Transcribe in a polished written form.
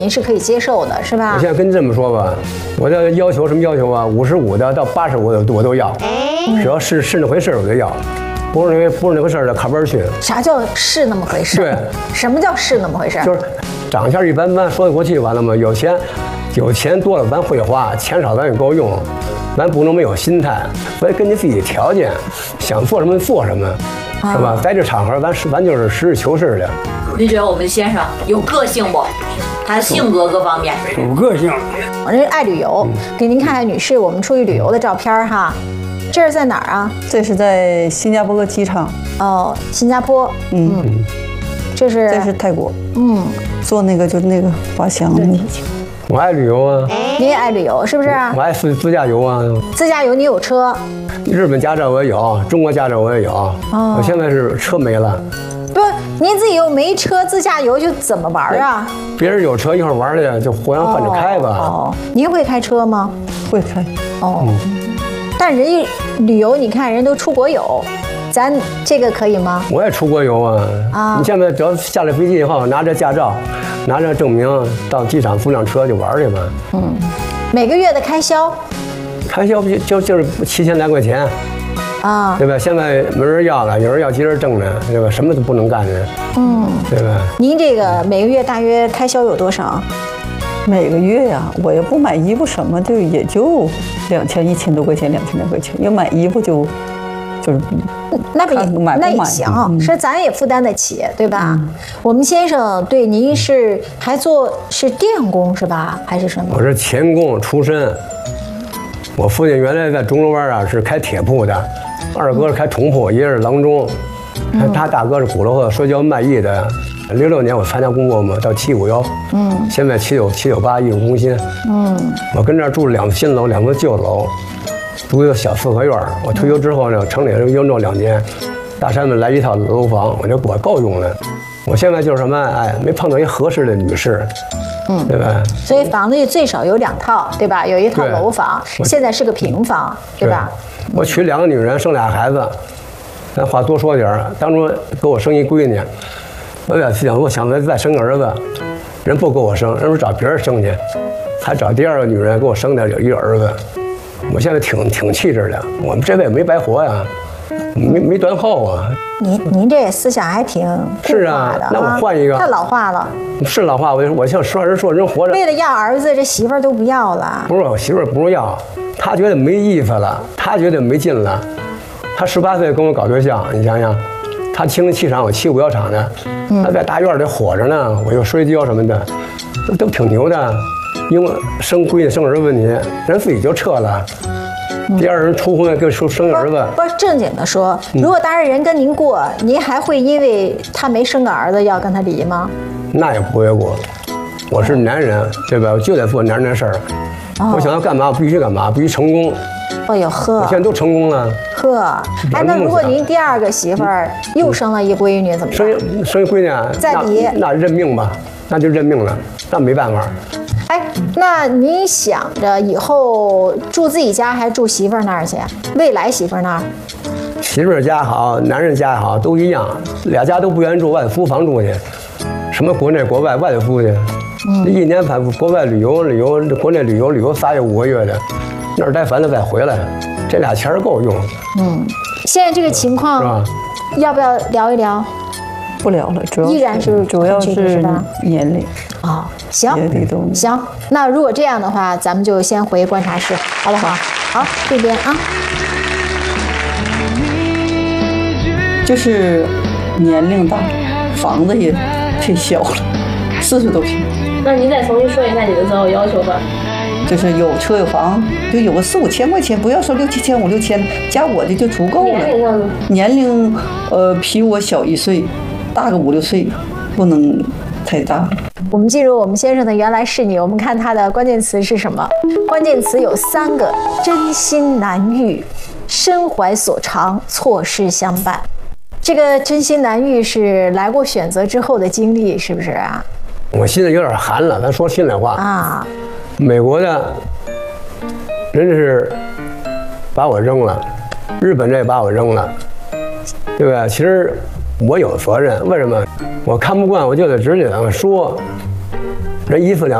您是可以接受的，是吧？ 我现在跟你这么说吧，我的要求什么要求啊？55的到85的我都要，只要是那回事我就要，不是那回事的卡班去。 啥叫是那么回事？ 对， 什么叫是那么回事？ 就是长相一般般，说得过去完了吗？有钱多了咱会花，钱少咱也够用，咱不能没有心态，所以根据自己条件，想做什么做什么，是吧？在这场合咱就是实事求是的。 您觉得我们先生有个性不？他的性格各方面有个性。 人爱旅游，给您看看女士我们出去旅游的照片哈。这是在哪儿啊？ 这是在新加坡机场。 哦，新加坡。这是泰国。做那个滑翔。 我爱旅游啊。 你也爱旅游是不是？ 我爱自驾游啊。 自驾游你有车？ 日本驾照我也有，中国驾照我也有。我现在是车没了。 不，您自己又没车，自驾游就怎么玩啊？ 别人有车一块玩去，就互相换着开吧。 您会开车吗？ 会开。 但人家旅游，你看人都出国游，咱这个可以吗？ 我也出国游啊。你现在只要下了飞机以后，拿着驾照，拿着证明，到机场租辆车就玩去吧。 每个月的开销？ 开销就是7000来块钱。对吧？现在没人要了，有人要急着挣呢，对吧？什么都不能干呢，对吧？ 您这个每个月大约开销有多少？ 每个月呀，我也不买衣服什么的，也就1000多块钱，2000来块钱。要买衣服就是那也行，是咱也负担得起，对吧？我们先生对您是电工是吧？还是什么？ 我是钳工出身，我父亲原来在钟楼湾啊是开铁铺的。二哥是开铜铺，爷是郎中，他大哥是鼓楼和摔跤卖艺的。66年我参加工作嘛，到751，现在798艺术中心，我跟这儿住了2个新楼，2个旧楼，租一个小4合院。我退休之后呢，城里又用2年，大山们来一套楼房，我够用了。我现在就是什么，没碰到一合适的女士。对吧？ 所以房子最少有2套，对吧？有一套楼房，现在是个平房，对吧？ 我娶2个女人，生俩孩子，咱话多说点当初给我生一闺女，我想再生个儿子，人不给我生，人说找别人生去，还找第2个女人给我生的有一个儿子。我现在挺气质的，我们这辈子没白活呀，没断后啊。 您这思想还挺是啊，那我换一个， 太老化了。 是老话，我像人活着， 为了要儿子，这媳妇儿都不要了。 不是我媳妇儿不是要，她觉得没意思了，她觉得没劲了。她18岁跟我搞对象，你想想，她青年气场有751厂的，她在大院里火着呢，我又摔跤什么的，都挺牛的。因为生闺女生儿子问题，人自己就撤了。第2人出婚跟生儿子， 不是正经的说，如果当然人跟您过，您还会因为他没生个儿子要跟他离吗？ 那也不会过，我是男人，对吧？我就得做男人的事儿。我想要干嘛，我必须干嘛，必须成功。 哎呦呵， 我现在都成功了。 那如果您第2个媳妇儿又生了一闺女怎么办？ 生一闺女再离， 那认命吧，那就认命了，那没办法。 那您想着以后住自己家还是住媳妇儿那儿去？未来媳妇儿那儿？ 媳妇儿家好，男人家好，都一样，俩家都不愿意住，外租房住去，什么国内国外外租去，1年反国外旅游，国内旅游3月5个月的，那儿待烦了再回来，这俩钱够用。 现在这个情况，要不要聊一聊？ 不聊了， 依然是主要是年龄。 行，那如果这样的话，咱们就先回观察室，好不好？好，这边啊。 就是年龄大，房子也太小了，40多平。 那您再重新说一下你的择偶要求吧。 就是有车有房，就有个4、5千块钱，不要说6、7千、5、6千，加我的就足够了。年龄比我小1岁，大个5、6岁，不能太大。 我们进入我们先生的原来是你，我们看他的关键词是什么？关键词有3个：真心难遇、身怀所长、错失相伴。这个真心难遇是来过选择之后的经历，是不是啊？ 我心里有点寒了，咱说心里话啊。 美国的人是把我扔了，日本这也把我扔了，对吧？其实我有责任，为什么？我看不惯，我就得直接说。 人一分两。